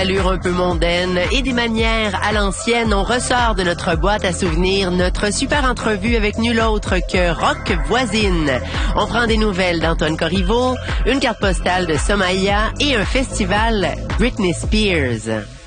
Allure un peu mondaine et des manières à l'ancienne, on ressort de notre boîte à souvenirs notre super entrevue avec nul autre que Rock Voisine. On prend des nouvelles d'Antoine Corriveau, une carte postale de Somaya et un festival Britney Spears.